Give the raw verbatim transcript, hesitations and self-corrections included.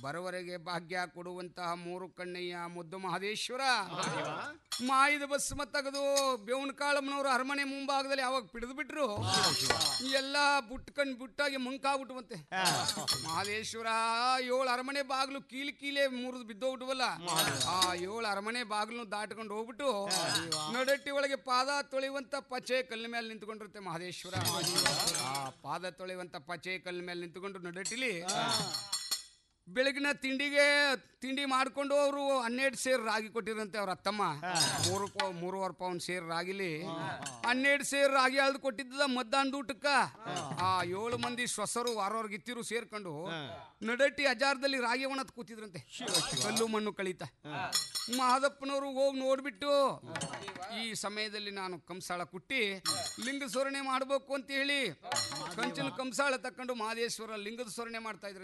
ಬರವರೆಗೆ ಭಾಗ್ಯ ಕೊಡುವಂತಹ ಮೂರು ಕಣ್ಣಯ್ಯ ಮುದ್ದು ಮಹದೇಶ್ವರ ಮಾಯಿದ ಭಸ್ಮ ತೆಗೆದು ಬೇವನ ಕಾಳಮ್ಮನವರು ಅರಮನೆ ಮುಂಭಾಗದಲ್ಲಿ ಯಾವಾಗ ಪಿಡಿದು ಬಿಟ್ರು ಎಲ್ಲ ಬುಟ್ಕಂಡ್ ಬುಟ್ಟಾಗಿ ಮುಂಕಾಗ್ಬಿಟ್ಟುವಂತೆ. ಮಹದೇಶ್ವರ ಏಳು ಅರಮನೆ ಬಾಗಿಲು ಕೀಲಿ ಕೀಲೆ ಮುರಿದು ಬಿದ್ದೋಗ್ಬಿಟ್ಟವಲ್ಲ, ಆ ಏಳು ಅರಮನೆ ಬಾಗಿಲು ದಾಟ್ಕೊಂಡು ಹೋಗ್ಬಿಟ್ಟು ನಡಟ್ಟಿ ಒಳಗೆ ಪಾದ ತೊಳೆಯುವಂತ ಪಚೆ ಕಲ್ಲಿನ ಮೇಲೆ ನಿಂತ್ಕೊಂಡಿರುತ್ತೆ ಮಹದೇಶ್ವರ. ಆ ಪಾದ ತೊಳೆಯುವಂತ ಪಚೆ ಕಲ್ಲಿನ ಮೇಲೆ ನಿಂತ್ಕೊಂಡು ನಡಟ್ಟಿಲಿ ಬೆಳಗಿನ ತಿಂಡಿಗೆ ತಿಂಡಿ ಮಾಡ್ಕೊಂಡು ಅವರು ಹನ್ನೆರಡು ಸೇರ್ ರಾಗಿ ಕೊಟ್ಟಿರಂತೆ ಅವ್ರ ಅತ್ತಮ್ಮ. ಮೂರು ಪೌ ಮೂರುವರೆ ಪೌಂಡ್ ಸೇರ್ ರಾಗಿಲಿ ಹನ್ನೆರಡು ಸೇರ್ ರಾಗಿ ಅಳ್ದು ಕೊಟ್ಟಿದ್ದ ಮಧ್ಯಾಹ್ನದ ಊಟಕ್ಕ ಆ ಏಳು ಮಂದಿ ಸ್ವಸರು ವಾರವ್ರಿಗೆ ಇತ್ತಿರು ಸೇರ್ಕೊಂಡು ನಡಟ್ಟಿ ಅಜಾರದಲ್ಲಿ ರಾಗಿ ಒಣತ್ ಕೂತಿದ್ರಂತೆ, ಕಲ್ಲು ಮಣ್ಣು ಕಳೀತ. ಮಹದಪ್ಪನವರು ಹೋಗಿ ನೋಡ್ಬಿಟ್ಟು ಈ ಸಮಯದಲ್ಲಿ ನಾನು ಕಂಸಾಳ ಕುಟ್ಟಿ ಲಿಂಗ ಸೋರಣೆ ಮಾಡ್ಬೇಕು ಅಂತ ಹೇಳಿ ಕಂಚಿನ ಕಂಸಾಳ ತಕೊಂಡು ಮಹದೇಶ್ವರ ಲಿಂಗದ ಸೋರಣೆ ಮಾಡ್ತಾ ಇದ್ರು.